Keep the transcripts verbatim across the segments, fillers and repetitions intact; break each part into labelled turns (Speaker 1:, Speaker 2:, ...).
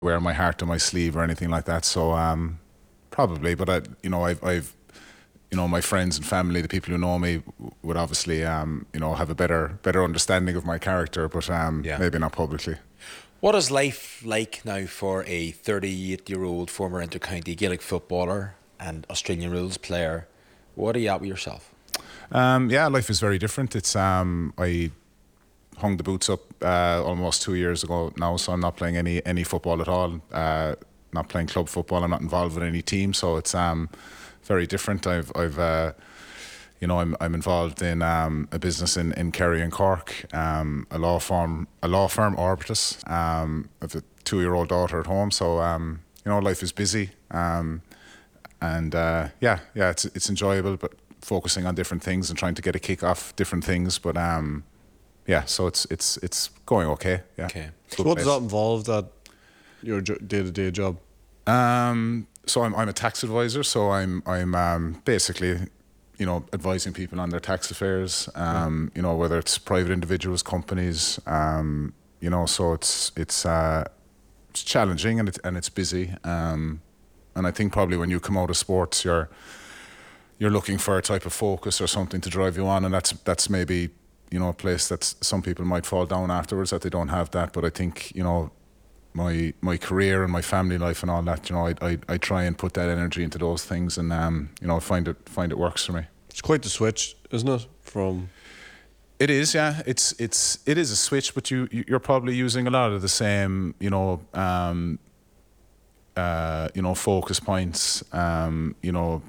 Speaker 1: wear my heart on my sleeve or anything like that. So um, probably, but I, you know, I've, I've, you know, my friends and family, the people who know me, would obviously, um, you know, have a better, better understanding of my character, but um,
Speaker 2: Yeah.
Speaker 1: maybe not publicly.
Speaker 2: What is life like now for a thirty-eight-year-old former intercounty Gaelic footballer and Australian rules player? What are you at with yourself?
Speaker 1: Um, yeah, life is very different. It's um, I hung the boots up uh, almost two years ago now, so I'm not playing any any football at all. Uh, not playing club football. I'm not involved with any team, so it's um, very different. I've I've uh, you know I'm I'm involved in um, a business in, in Kerry and Cork, um, a law firm a law firm Orbitus. Um, I have a two year old daughter at home, so um, you know life is busy. Um, and uh, yeah, yeah, it's it's enjoyable, but focusing on different things and trying to get a kick off different things. But um, yeah, so it's it's it's going okay. Yeah.
Speaker 2: Okay.
Speaker 3: So what does that involve, that your jo- day-to-day job?
Speaker 1: Um, so I'm I'm a tax advisor. So I'm I'm um, basically, you know, advising people on their tax affairs. Um, you know, whether it's private individuals, companies. Um, you know, so it's it's uh, it's challenging and it's and it's busy. Um, and I think probably when you come out of sports, you're you're looking for a type of focus or something to drive you on, and that's that's maybe, you know, a place that some people might fall down afterwards, that they don't have that. But I think, you know, my my career and my family life and all that, you know, I I, I try and put that energy into those things, and um, you know, find it find it works for me.
Speaker 3: It's quite the switch, isn't it? From
Speaker 1: It is, yeah. It's it's it is a switch, but you you- you're probably using a lot of the same, you know, um, uh, you know, focus points, um, you know,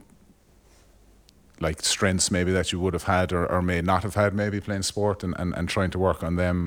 Speaker 1: like strengths maybe that you would have had or, or may not have had maybe playing sport, and, and, and trying to work on them